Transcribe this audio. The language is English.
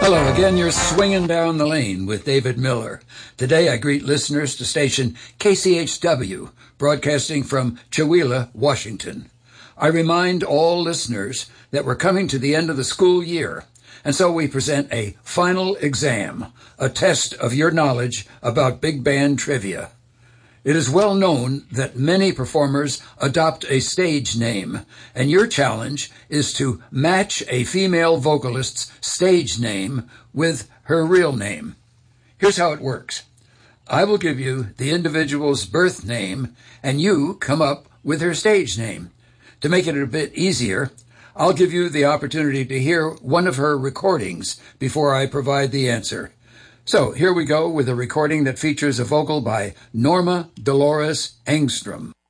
Hello again, you're swinging down the lane with David Miller. Today I greet listeners to station KCHW, broadcasting from Chewelah, Washington. I remind all listeners that we're coming to the end of the school year, and so we present a final exam, a test of your knowledge about big band trivia. It is well known that many performers adopt a stage name, and your challenge is to match a female vocalist's stage name with her real name. Here's how it works. I will give you the individual's birth name, and you come up with her stage name. To make it a bit easier, I'll give you the opportunity to hear one of her recordings before I provide the answer. So here we go with a recording that features a vocal by Norma Dolores Engstrom.